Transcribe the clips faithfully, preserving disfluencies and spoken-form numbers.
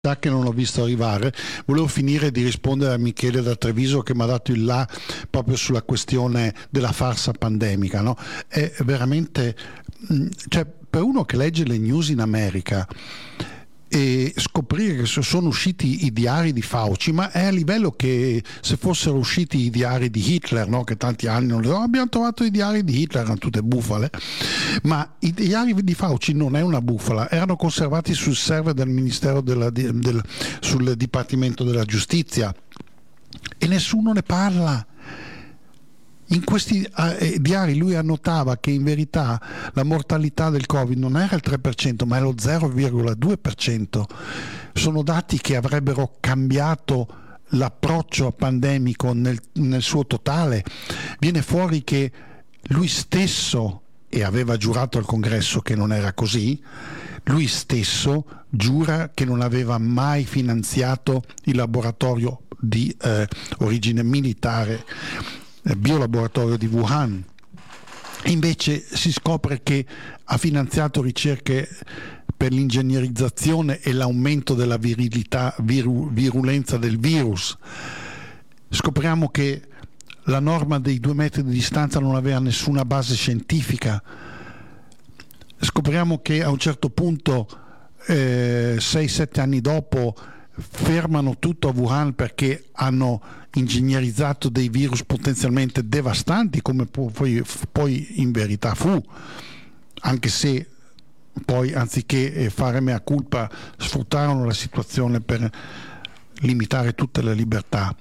Sa che non l'ho visto arrivare. Volevo finire di rispondere a Michele da Treviso che mi ha dato il là proprio sulla questione della farsa pandemica, no? È veramente, cioè, per uno che legge le news in America e scoprire che sono usciti i diari di Fauci, ma è a livello che se fossero usciti i diari di Hitler, no? Che tanti anni non oh, abbiamo trovato i diari di Hitler, erano tutte bufale, ma i diari di Fauci non è una bufala, erano conservati sul server del Ministero della, del, sul Dipartimento della Giustizia e nessuno ne parla. In questi eh, diari lui annotava che in verità la mortalità del Covid non era il tre per cento ma è lo zero virgola due per cento. Sono dati che avrebbero cambiato l'approccio pandemico nel, nel suo totale. Viene fuori che lui stesso, e aveva giurato al Congresso che non era così, lui stesso giura che non aveva mai finanziato il laboratorio di eh, origine militare, il biolaboratorio di Wuhan. Invece si scopre che ha finanziato ricerche per l'ingegnerizzazione e l'aumento della virilità, viru, virulenza del virus. Scopriamo che la norma dei due metri di distanza non aveva nessuna base scientifica. Scopriamo che a un certo punto, eh, sei sette anni dopo, fermano tutto a Wuhan perché hanno ingegnerizzato dei virus potenzialmente devastanti, come poi, poi in verità fu, anche se poi anziché fare mea culpa sfruttarono la situazione per limitare tutte le libertà.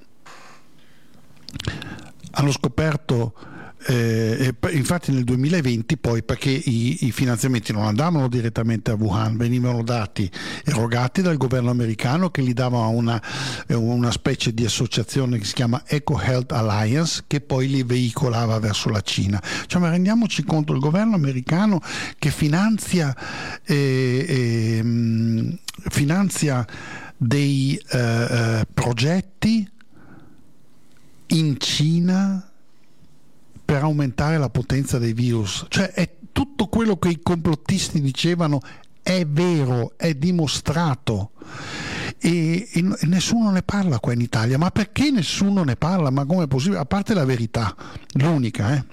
Hanno scoperto Eh, infatti nel duemilaventi poi, perché i, i finanziamenti non andavano direttamente a Wuhan, venivano dati, erogati dal governo americano che gli dava una, una specie di associazione che si chiama Eco Health Alliance, che poi li veicolava verso la Cina. Cioè, ma rendiamoci conto, il governo americano che finanzia eh, eh, finanzia dei eh, progetti in Cina per aumentare la potenza dei virus. Cioè è tutto quello che i complottisti dicevano è vero, è dimostrato e, e nessuno ne parla qua in Italia. Ma perché nessuno ne parla? Ma come è possibile? A parte la verità, l'unica eh?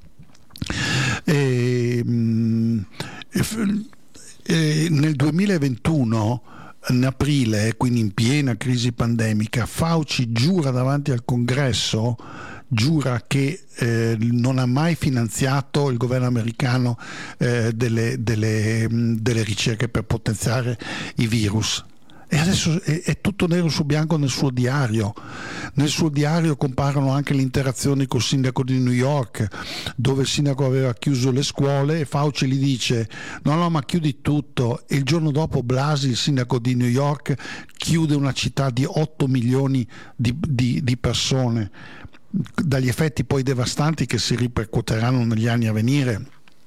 E, e, nel duemilaventuno, in aprile, quindi in piena crisi pandemica, Fauci giura davanti al Congresso giura che eh, non ha mai finanziato il governo americano eh, delle, delle, delle ricerche per potenziare i virus. E adesso è, è tutto nero su bianco nel suo diario. Nel suo diario comparono anche le interazioni col sindaco di New York, dove il sindaco aveva chiuso le scuole e Fauci gli dice no no ma chiudi tutto, e il giorno dopo Blasi, il sindaco di New York, chiude una città di otto milioni di, di, di persone, dagli effetti poi devastanti che si ripercuoteranno negli anni a venire.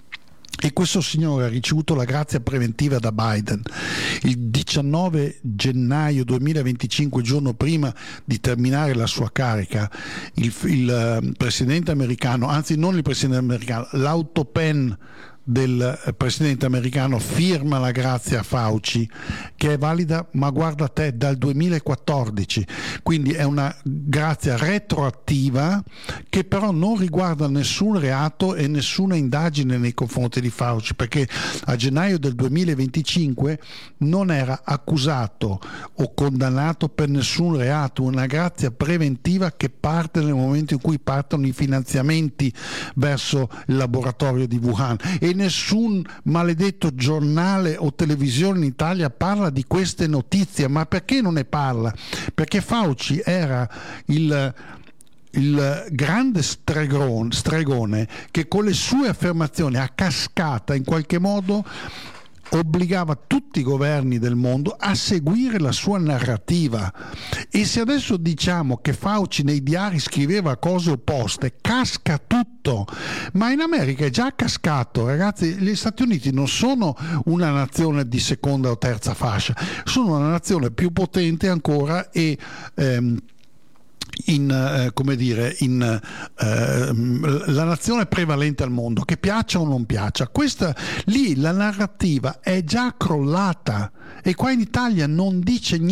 E questo signore ha ricevuto la grazia preventiva da Biden il diciannove gennaio duemilaventicinque, giorno prima di terminare la sua carica. Il, il uh, presidente americano, anzi non il presidente americano, l'autopen del presidente americano firma la grazia a Fauci, che è valida, ma guarda te, dal duemilaquattordici, quindi è una grazia retroattiva che però non riguarda nessun reato e nessuna indagine nei confronti di Fauci, perché a gennaio del duemilaventicinque non era accusato o condannato per nessun reato, una grazia preventiva che parte nel momento in cui partono i finanziamenti verso il laboratorio di Wuhan. E nessun maledetto giornale o televisione in Italia parla di queste notizie. Ma perché non ne parla? Perché Fauci era il il grande stregone, stregone che con le sue affermazioni a cascata in qualche modo obbligava tutti i governi del mondo a seguire la sua narrativa. E se adesso diciamo che Fauci nei diari scriveva cose opposte, casca tutto. Ma in America è già cascato, ragazzi. Gli Stati Uniti non sono una nazione di seconda o terza fascia, sono una nazione più potente ancora e ehm, in, eh, come dire, in eh, la nazione prevalente al mondo, che piaccia o non piaccia. Questa lì la narrativa è già crollata e qua in Italia non dice niente.